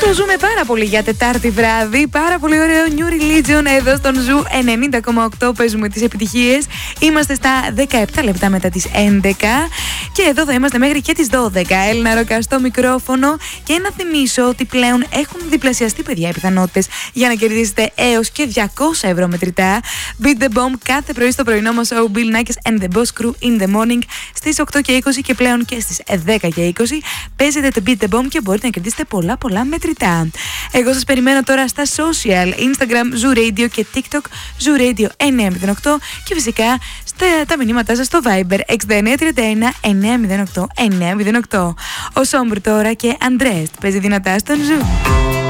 Το ζούμε πάρα πολύ για Τετάρτη βράδυ. Πάρα πολύ ωραίο New Religion εδώ στον Ζου 90,8. Παίζουμε τις επιτυχίες. Είμαστε στα 17 λεπτά μετά τις 11. Και εδώ θα είμαστε μέχρι και τις 12. Έλληνα Ροκά στο μικρόφωνο. Και να θυμίσω ότι πλέον έχουν διπλασιαστεί, παιδιά, οι πιθανότητες για να κερδίσετε έως και 200 ευρώ μετρητά. Beat the Bomb κάθε πρωί στο πρωινό μας show Bill Nackis and the Boss Crew in the morning στις 8 και 20 και πλέον και στις 10 και 20. Παίζετε το Beat the Bomb και μπορείτε να κερδίσετε πολλά μετρητά. Εγώ σας περιμένω τώρα στα social, Instagram, Zoo Radio και TikTok, Zoo Radio 908 και φυσικά τα μηνύματά σας στο Viber 6931 908 908. Ο Σόμπρ τώρα και Andrest παίζει δυνατά στον Zoo.